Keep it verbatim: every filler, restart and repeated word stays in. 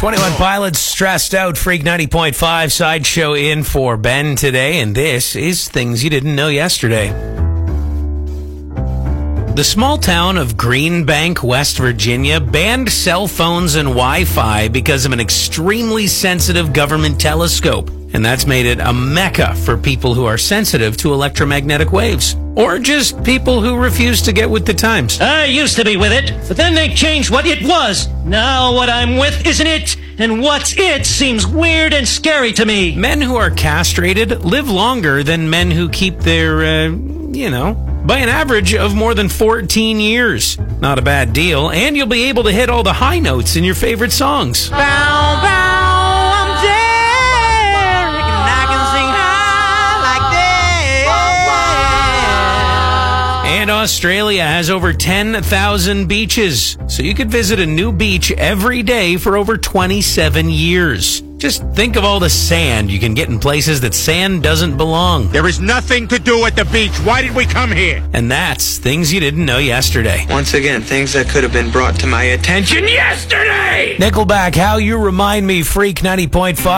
twenty-one Pilots, Stressed Out, Freak ninety point five, Sideshow in for Ben today, and this is Things You Didn't Know Yesterday. The small town of Greenbank, West Virginia, banned cell phones and Wi-Fi because of an extremely sensitive government telescope. And that's made it a mecca for people who are sensitive to electromagnetic waves. Or just people who refuse to get with the times. I used to be with it, but then they changed what it was. Now what I'm with isn't it, and what's it seems weird and scary to me. Men who are castrated live longer than men who keep their, uh, you know, by an average of more than fourteen years. Not a bad deal, and you'll be able to hit all the high notes in your favorite songs. Bow, bow, I'm dead, and I can sing high like that. And Australia has over ten thousand beaches, so you could visit a new beach every day for over twenty-seven years. Just think of all the sand you can get in places that sand doesn't belong. There is nothing to do at the beach. Why did we come here? And that's Things You Didn't Know Yesterday. Once again, things that could have been brought to my attention yesterday! Nickelback, How You Remind Me, Freak ninety point five.